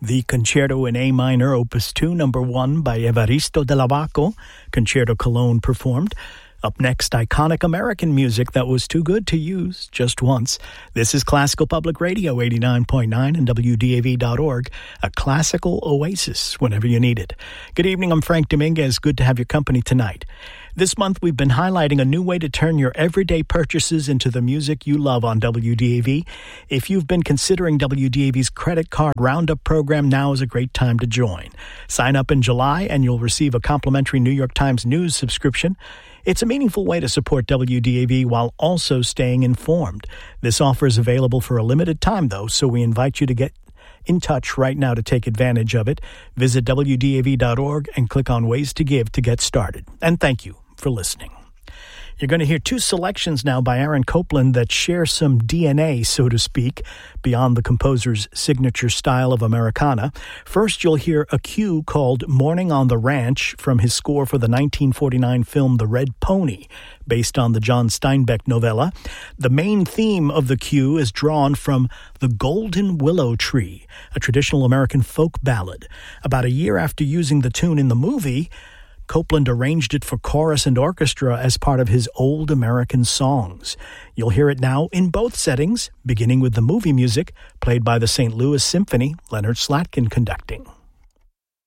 the Concerto in A minor, Opus 2, number 1 by Evaristo Dell'Abaco, Concerto Cologne performed. Up next, iconic American music that was too good to use just once. This is Classical Public Radio 89.9 and WDAV.org, a classical oasis whenever you need it. Good evening, I'm Frank Dominguez. Good to have your company tonight. This month, we've been highlighting a new way to turn your everyday purchases into the music you love on WDAV. If you've been considering WDAV's credit card roundup program, now is a great time to join. Sign up in July and you'll receive a complimentary New York Times News subscription. It's a meaningful way to support WDAV while also staying informed. This offer is available for a limited time, though, so we invite you to get in touch right now to take advantage of it. Visit WDAV.org and click on Ways to Give to get started. And thank you for listening. You're going to hear two selections now by Aaron Copland that share some DNA, so to speak, beyond the composer's signature style of Americana. First, you'll hear a cue called Morning on the Ranch from his score for the 1949 film The Red Pony, based on the John Steinbeck novella. The main theme of the cue is drawn from The Golden Willow Tree, a traditional American folk ballad. About a year after using the tune in the movie, Copland arranged it for chorus and orchestra as part of his Old American Songs. You'll hear it now in both settings, beginning with the movie music played by the St. Louis Symphony, Leonard Slatkin conducting.